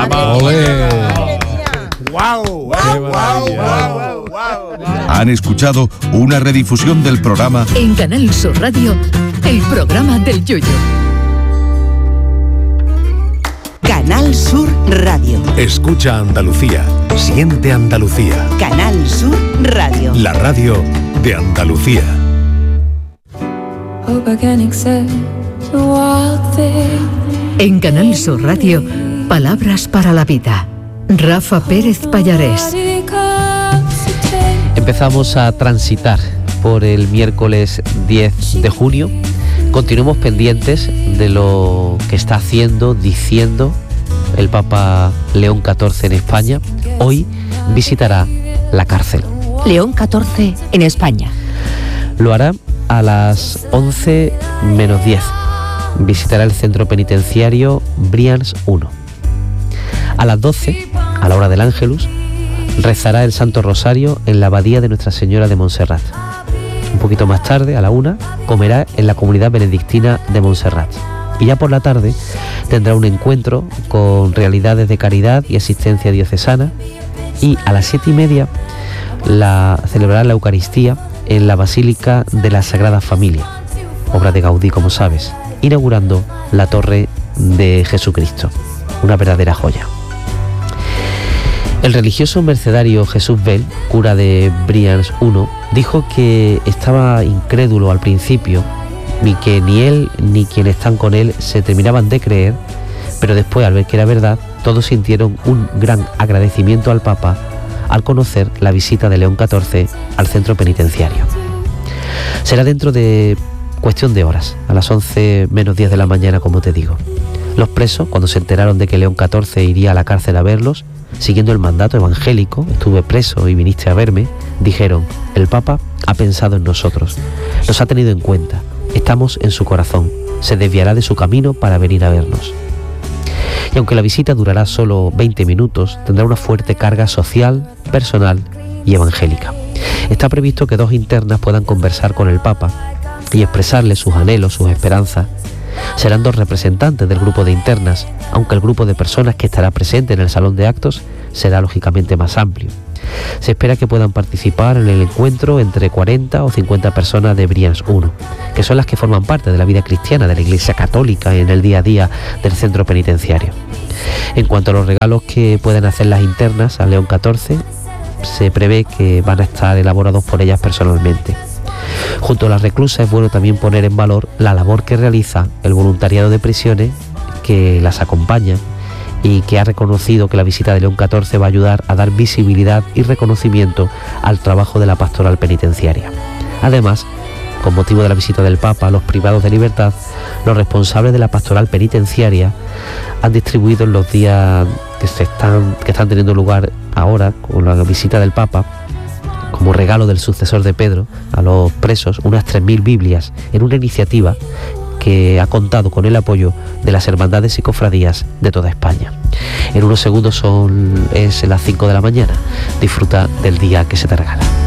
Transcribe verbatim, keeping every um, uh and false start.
¡Vamos! ¡Guau! ¡Guau! ¡Guau! ¡Guau! Han escuchado una redifusión del programa En Canal Sur Radio, el programa del Yoyo. Canal Sur Radio. Escucha Andalucía. Siente Andalucía. Canal Sur Radio. La radio de Andalucía. En Canal Sur Radio, palabras para la vida. Rafa Pérez Pallarés. Empezamos a transitar por el miércoles diez de junio. Continuemos pendientes de lo que está haciendo, diciendo el Papa León catorce en España. Hoy visitará la cárcel. León catorce en España. Lo hará a las once menos diez. Visitará el centro penitenciario Brians uno. A las doce, a la hora del Ángelus, rezará el Santo Rosario en la abadía de Nuestra Señora de Montserrat. Un poquito más tarde, a la una, comerá en la comunidad benedictina de Montserrat. Y ya por la tarde tendrá un encuentro con realidades de caridad y asistencia diocesana. Y a las siete y media la, celebrará la Eucaristía en la Basílica de la Sagrada Familia, obra de Gaudí, como sabes, inaugurando la Torre de Jesucristo, una verdadera joya. El religioso mercedario Jesús Bell, cura de Brians uno, dijo que estaba incrédulo al principio, ni que ni él ni quienes están con él se terminaban de creer, pero después, al ver que era verdad, todos sintieron un gran agradecimiento al Papa al conocer la visita de León catorce al centro penitenciario. Será dentro de cuestión de horas, a las once menos diez de la mañana, como te digo. Los presos, cuando se enteraron de que León catorce iría a la cárcel a verlos, siguiendo el mandato evangélico, estuve preso y viniste a verme, dijeron: el Papa ha pensado en nosotros, nos ha tenido en cuenta, estamos en su corazón, se desviará de su camino para venir a vernos. Y aunque la visita durará solo veinte minutos, tendrá una fuerte carga social, personal y evangélica. Está previsto que dos internas puedan conversar con el Papa y expresarle sus anhelos, sus esperanzas. Serán dos representantes del grupo de internas, aunque el grupo de personas que estará presente en el salón de actos será lógicamente más amplio. Se espera que puedan participar en el encuentro entre cuarenta o cincuenta personas de Brians uno, que son las que forman parte de la vida cristiana de la Iglesia Católica en el día a día del centro penitenciario. En cuanto a los regalos que pueden hacer las internas a León catorce, se prevé que van a estar elaborados por ellas personalmente. Junto a las reclusas es bueno también poner en valor la labor que realiza el voluntariado de prisiones que las acompaña y que ha reconocido que la visita de León catorce va a ayudar a dar visibilidad y reconocimiento al trabajo de la pastoral penitenciaria. Además, con motivo de la visita del Papa a los privados de libertad, los responsables de la pastoral penitenciaria han distribuido en los días que, se están, que están teniendo lugar ahora con la visita del Papa, como regalo del sucesor de Pedro, a los presos unas tres mil Biblias en una iniciativa que ha contado con el apoyo de las hermandades y cofradías de toda España. En unos segundos son es las cinco de la mañana. Disfruta del día que se te regala.